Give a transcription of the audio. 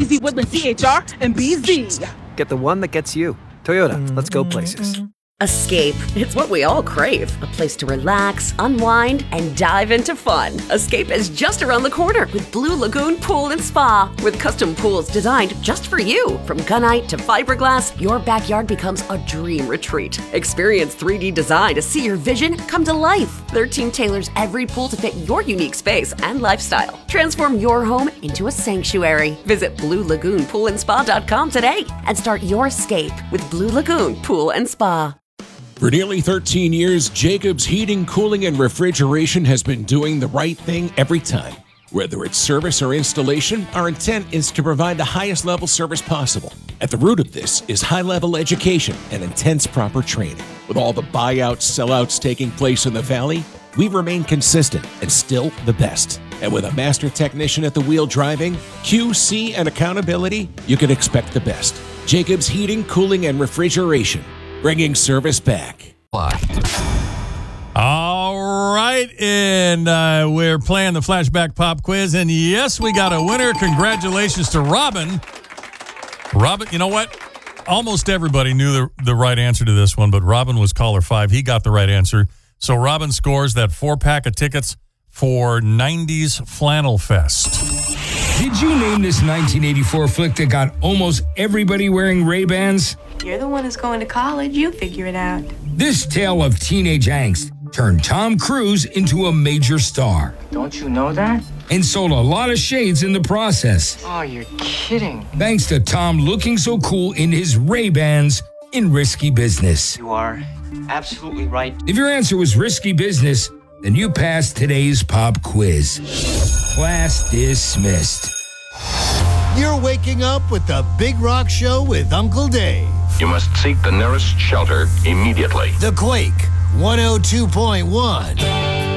Easy Woodland CHR and BZ. Get the one that gets you. Toyota, let's go places. Escape. It's what we all crave. A place to relax, unwind, and dive into fun. Escape is just around the corner with Blue Lagoon Pool and Spa. With custom pools designed just for you. From gunite to fiberglass, your backyard becomes a dream retreat. Experience 3D design to see your vision come to life. Their team tailors every pool to fit your unique space and lifestyle. Transform your home into a sanctuary. Visit BlueLagoonPoolandSpa.com today and start your escape with Blue Lagoon Pool and Spa. For nearly 13 years, Jacobs Heating, Cooling, and Refrigeration has been doing the right thing every time. Whether it's service or installation, our intent is to provide the highest level service possible. At the root of this is high-level education and intense proper training. With all the buyouts, sellouts taking place in the Valley, we remain consistent and still the best. And with a master technician at the wheel driving, QC, and accountability, you can expect the best. Jacobs Heating, Cooling, and Refrigeration. Bringing service back. All right, and we're playing the Flashback Pop Quiz, and yes, we got a winner. Congratulations to Robin. Robin, you know what? Almost everybody knew the right answer to this one, but Robin was caller 5. He got the right answer. So Robin scores that 4-pack of tickets for 90s Flannel Fest. Did you name this 1984 flick that got almost everybody wearing Ray-Bans? You're the one who's going to college. You figure it out. This tale of teenage angst turned Tom Cruise into a major star. Don't you know that? And sold a lot of shades in the process. Oh, you're kidding. Thanks to Tom looking so cool in his Ray-Bans in Risky Business. You are absolutely right. If your answer was Risky Business, then you passed today's pop quiz. Class dismissed. You're waking up with the Big Rock Show with Uncle Dave. You must seek the nearest shelter immediately. The Quake 102.1.